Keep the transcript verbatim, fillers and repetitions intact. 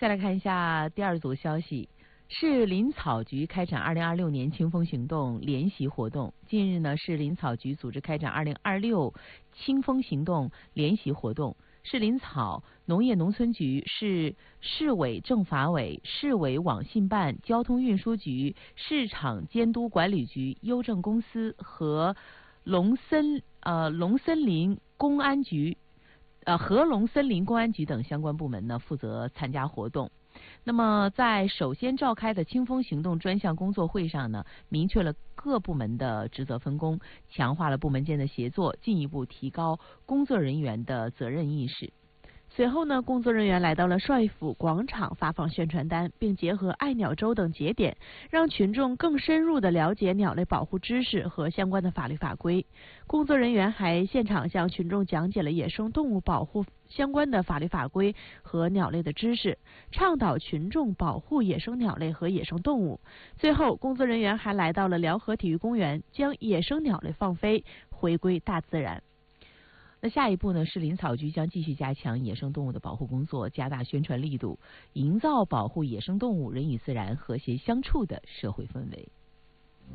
再来看一下第二组消息。市林草局开展二零二六年清风行动联席活动。近日呢，市林草局组织开展二零二六清风行动联席活动。市林草、农业农村局、市市委政法委、市委网信办、交通运输局、市场监督管理局、邮政公司和龙森呃龙森林公安局、呃和龙森林公安局等相关部门呢负责参加活动。那么，在首先召开的清风行动专项工作会上呢，明确了各部门的职责分工，强化了部门间的协作，进一步提高工作人员的责任意识。 随后呢，工作人员来到了帅府广场发放宣传单，并结合爱鸟周等节点，让群众更深入地了解鸟类保护知识和相关的法律法规。工作人员还现场向群众讲解了野生动物保护相关的法律法规和鸟类的知识，倡导群众保护野生鸟类和野生动物。最后，工作人员还来到了辽河体育公园，将野生鸟类放飞，回归大自然。 那下一步呢，市林草局将继续加强野生动物的保护工作，加大宣传力度，营造保护野生动物、人与自然和谐相处的社会氛围。